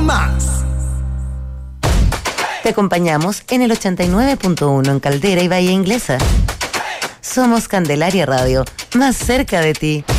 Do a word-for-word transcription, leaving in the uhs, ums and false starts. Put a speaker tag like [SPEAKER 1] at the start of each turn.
[SPEAKER 1] más.
[SPEAKER 2] Te acompañamos en el ochenta y nueve punto uno en Caldera y Bahía Inglesa. Somos Candelaria Radio, más cerca de ti.